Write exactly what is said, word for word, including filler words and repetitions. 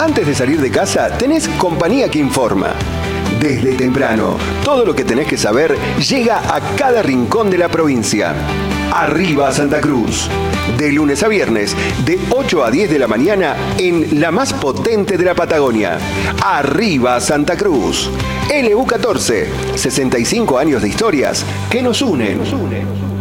Antes de salir de casa, tenés Compañía que Informa. Desde temprano, todo lo que tenés que saber llega a cada rincón de la provincia. Arriba Santa Cruz. De lunes a viernes, de ocho a diez de la mañana, en la más potente de la Patagonia. Arriba Santa Cruz. L U catorce, sesenta y cinco años de historias que nos unen. Nos unen.